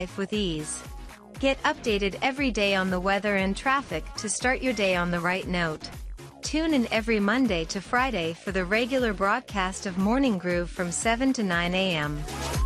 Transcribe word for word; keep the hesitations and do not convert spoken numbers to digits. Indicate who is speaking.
Speaker 1: life with ease. Get updated every day on the weather and traffic to start your day on the right note. Tune in every Monday to Friday for the regular broadcast of Morning Groove from seven to nine a m